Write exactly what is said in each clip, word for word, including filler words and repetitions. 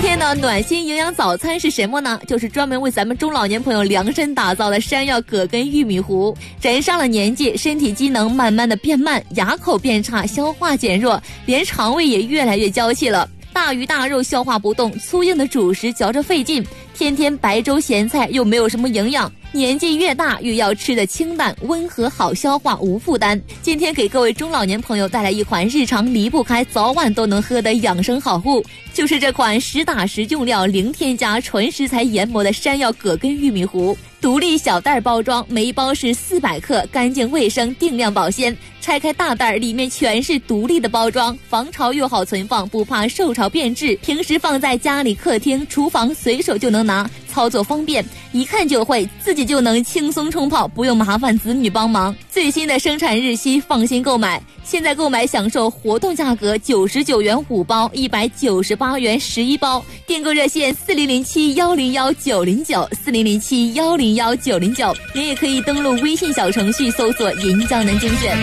天的暖心营养早餐是什么呢？就是专门为咱们中老年朋友量身打造的山药葛根玉米糊。人上了年纪，身体机能慢慢的变慢，牙口变差，消化减弱，连肠胃也越来越娇气了。大鱼大肉消化不动，粗硬的主食嚼着费劲，天天白粥咸菜又没有什么营养。年纪越大越要吃的清淡温和，好消化无负担。今天给各位中老年朋友带来一款日常离不开早晚都能喝的养生好物，就是这款实打实用料零添加纯食材研磨的山药葛根玉米糊。独立小袋包装，每一包是四百克，干净卫生，定量保鲜。拆开大袋，里面全是独立的包装，防潮又好存放，不怕受潮变质。平时放在家里客厅厨房随手就能拿，操作方便，一看就会，自己就能轻松冲泡，不用麻烦子女帮忙。最新的生产日期，放心购买。现在购买享受活动价格九十九元五包，一百九十八元十一包。订购热线四零零七幺零幺九零九四零零七幺零幺九零九，您也可以登录微信小程序搜索“银江南精选”。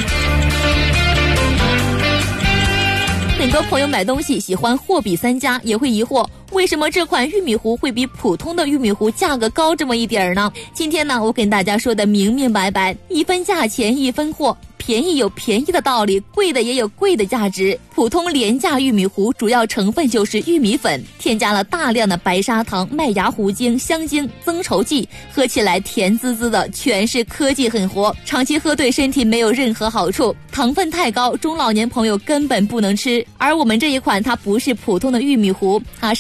很多朋友买东西喜欢货比三家，也会疑惑为什么这款玉米糊会比普通的玉米糊价格高这么一点儿呢？今天呢，我跟大家说的明明白白，一分价钱一分货，便宜有便宜的道理，贵的也有贵的价值。普通廉价玉米糊主要成分就是玉米粉，添加了大量的白砂糖、麦芽糊精、香精、增稠剂，喝起来甜滋滋的，全是科技狠活，长期喝对身体没有任何好处。糖分太高，中老年朋友根本不能吃。而我们这一款它不是普通的玉米糊，它是